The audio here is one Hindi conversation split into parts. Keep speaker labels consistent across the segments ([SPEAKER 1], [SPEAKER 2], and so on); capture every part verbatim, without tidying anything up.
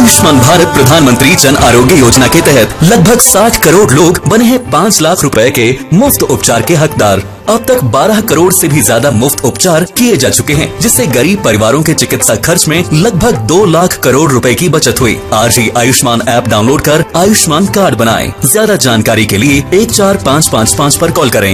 [SPEAKER 1] आयुष्मान भारत प्रधानमंत्री जन आरोग्य योजना के तहत लगभग साठ करोड़ लोग बने हैं पाँच लाख रुपए के मुफ्त उपचार के हकदार। अब तक बारह करोड़ से भी ज्यादा मुफ्त उपचार किए जा चुके हैं, जिससे गरीब परिवारों के चिकित्सा खर्च में लगभग दो लाख करोड़ रुपए की बचत हुई। आज ही आयुष्मान ऐप डाउनलोड कर आयुष्मान कार्ड बनाएं। ज्यादा जानकारी के लिए एक चार पाँच पाँच पाँच पर कॉल करें।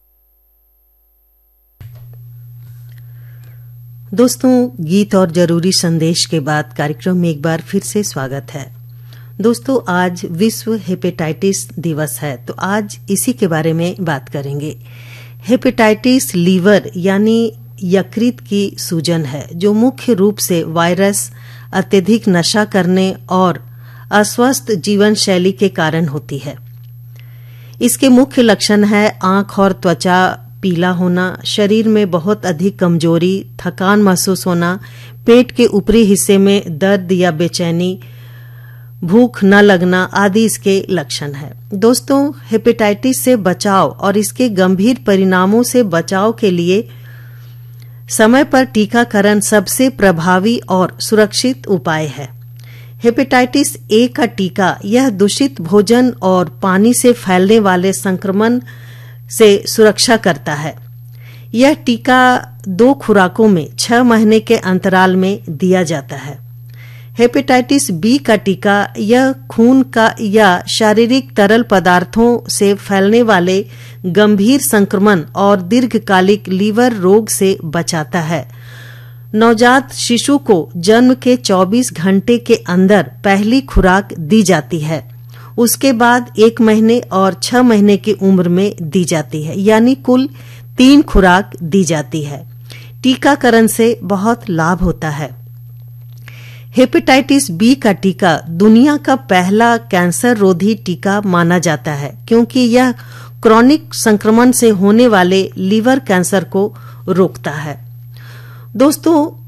[SPEAKER 2] दोस्तों, गीत और जरूरी संदेश के बाद कार्यक्रम में एक बार फिर से स्वागत है। दोस्तों, आज विश्व हेपेटाइटिस दिवस है, तो आज इसी के बारे में बात करेंगे। हेपेटाइटिस लीवर यानी यकृत की सूजन है, जो मुख्य रूप से वायरस, अत्यधिक नशा करने और अस्वस्थ जीवन शैली के कारण होती है। इसके मुख्य लक्षण है आंख और त्वचा पीला होना, शरीर में बहुत अधिक कमजोरी, थकान महसूस होना, पेट के ऊपरी हिस्से में दर्द या बेचैनी, भूख न लगना आदि इसके लक्षण है। दोस्तों, हेपेटाइटिस से बचाव और इसके गंभीर परिणामों से बचाव के लिए समय पर टीकाकरण सबसे प्रभावी और सुरक्षित उपाय है। हेपेटाइटिस ए का टीका यह दूषित भोजन और पानी से फैलने वाले संक्रमण से सुरक्षा करता है। यह टीका दो खुराकों में छह महीने के अंतराल में दिया जाता है। हेपेटाइटिस बी का टीका यह खून का या शारीरिक तरल पदार्थों से फैलने वाले गंभीर संक्रमण और दीर्घकालिक लीवर रोग से बचाता है। नवजात शिशु को जन्म के चौबीस घंटे के अंदर पहली खुराक दी जाती है, उसके बाद एक महीने और छह महीने की उम्र में दी जाती है, यानी कुल तीन खुराक दी जाती है। टीकाकरण से बहुत लाभ होता है। हेपेटाइटिस बी का टीका दुनिया का पहला कैंसर रोधी टीका माना जाता है, क्योंकि यह क्रॉनिक संक्रमण से होने वाले लीवर कैंसर को रोकता है। दोस्तों,